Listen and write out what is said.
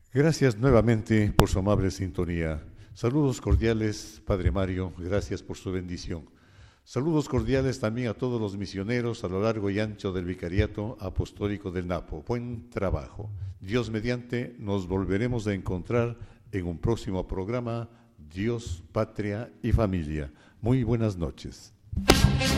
Gracias nuevamente por su amable sintonía. Saludos cordiales, Padre Mario, gracias por su bendición. Saludos cordiales también a todos los misioneros a lo largo y ancho del Vicariato Apostólico del Napo. Buen trabajo. Dios mediante, nos volveremos a encontrar en un próximo programa, Dios, Patria y Familia. Muy buenas noches.